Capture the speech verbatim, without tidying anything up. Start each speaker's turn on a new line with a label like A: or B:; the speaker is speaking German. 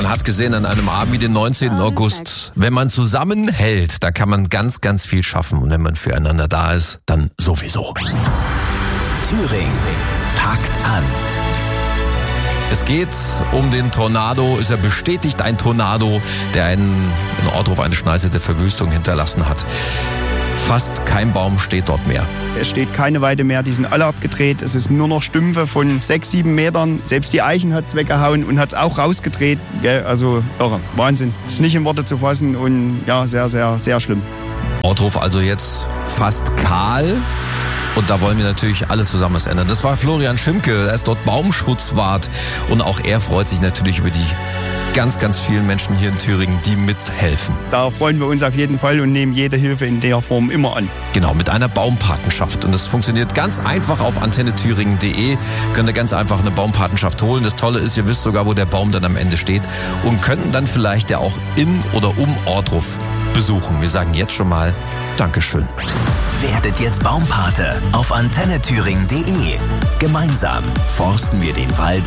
A: Man hat gesehen an einem Abend wie den neunzehnten August, wenn man zusammenhält, da kann man ganz, ganz viel schaffen. Und wenn man füreinander da ist, dann sowieso.
B: Thüringen packt an.
A: Es geht um den Tornado. Ist er bestätigt, ein Tornado, der einen, in Ortruf eine Schneise der Verwüstung hinterlassen hat. Fast kein Baum steht dort mehr.
C: Es steht keine Weide mehr, die sind alle abgedreht. Es ist nur noch Stümpfe von sechs, sieben Metern. Selbst die Eichen hat es weggehauen und hat es auch rausgedreht. Also irre, Wahnsinn. Ist nicht in Worte zu fassen und ja, sehr, sehr, sehr schlimm.
A: Ortruf also jetzt fast kahl. Und da wollen wir natürlich alle zusammen was ändern. Das war Florian Schimke, er ist dort Baumschutzwart. Und auch er freut sich natürlich über die ganz, ganz vielen Menschen hier in Thüringen, die mithelfen.
C: Da freuen wir uns auf jeden Fall und nehmen jede Hilfe in der Form immer an.
A: Genau, mit einer Baumpatenschaft. Und das funktioniert ganz einfach auf antenne thüringen punkt de. Könnt ihr ganz einfach eine Baumpatenschaft holen. Das Tolle ist, ihr wisst sogar, wo der Baum dann am Ende steht. Und könnten dann vielleicht ja auch in oder um Ortruf besuchen. Wir sagen jetzt schon mal Dankeschön.
B: Werdet jetzt Baumpate auf antenne thüringen punkt de. Gemeinsam forsten wir den Wald